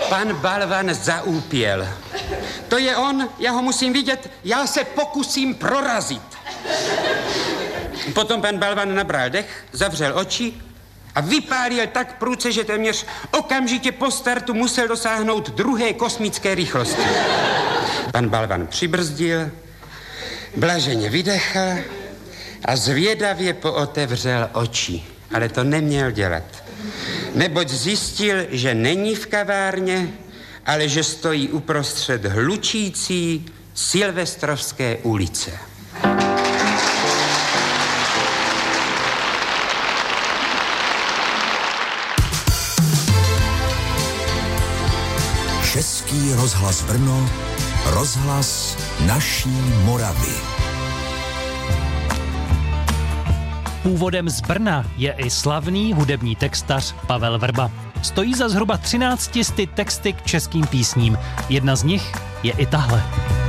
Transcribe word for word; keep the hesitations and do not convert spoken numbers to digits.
Pan Balvan zaúpěl. To je on, já ho musím vidět, já se pokusím prorazit. Potom pan Balvan nabral dech, zavřel oči a vypálil tak prudce, že téměř okamžitě po startu musel dosáhnout druhé kosmické rychlosti. Pan Balvan přibrzdil, blaženě vydechl a zvědavě pootevřel oči. Ale to neměl dělat. Neboť zjistil, že není v kavárně, ale že stojí uprostřed hlučící Silvestrovské ulice. Český rozhlas Brno, rozhlas naší Moravy. Původem z Brna je i slavný hudební textař Pavel Vrba. Stojí za zhruba třinácti sty texty k českým písním. Jedna z nich je i tahle.